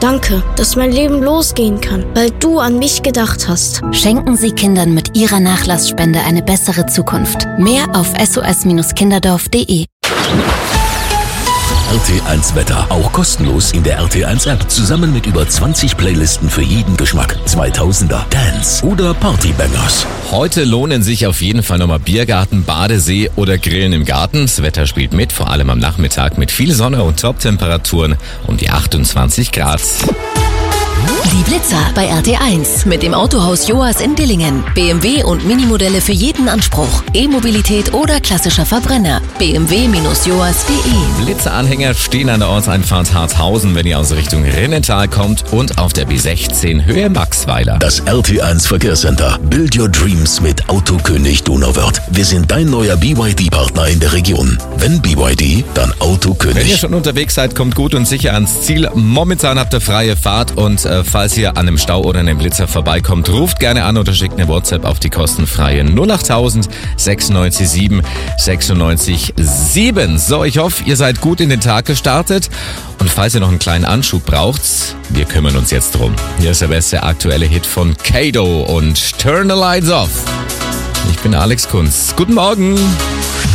Danke, dass mein Leben losgehen kann, weil du an mich gedacht hast. Schenken Sie Kindern mit Ihrer Nachlassspende eine bessere Zukunft. Mehr auf sos-kinderdorf.de. RT1 Wetter, auch kostenlos in der RT1 App, zusammen mit über 20 Playlisten für jeden Geschmack. 2000er, Dance oder Partybangers. Heute lohnen sich auf jeden Fall nochmal Biergarten, Badesee oder Grillen im Garten. Das Wetter spielt mit, vor allem am Nachmittag mit viel Sonne und Top-Temperaturen um die 28 Grad. Die Blitzer bei RT1 mit dem Autohaus Joas in Dillingen. BMW und Minimodelle für jeden Anspruch. E-Mobilität oder klassischer Verbrenner. bmw-joas.de. Blitzeranhänger stehen an der Ortseinfahrt Harthausen, wenn ihr aus Richtung Rinnetal kommt, und auf der B16 Höhe Maxweiler. Das RT1 Verkehrscenter. Build your dreams mit Autokönig Donauwörth. Wir sind dein neuer BYD-Partner in der Region. Wenn BYD, dann Autokönig. Wenn ihr schon unterwegs seid, kommt gut und sicher ans Ziel. Momentan habt ihr freie Fahrt und falls ihr an einem Stau oder einem Blitzer vorbeikommt, ruft gerne an oder schickt eine WhatsApp auf die kostenfreie 08000 96 7 96 7. So, ich hoffe, ihr seid gut in den Tag gestartet. Und falls ihr noch einen kleinen Anschub braucht, wir kümmern uns jetzt drum. Hier ist der beste aktuelle Hit von Kato und Turn the Lights Off. Ich bin Alex Kunz. Guten Morgen.